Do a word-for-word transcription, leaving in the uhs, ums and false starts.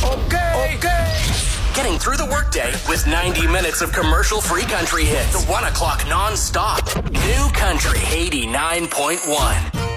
Okay. Okay. Getting through the workday with ninety minutes of commercial-free country hits. The one o'clock non-stop. New Country eighty-nine point one.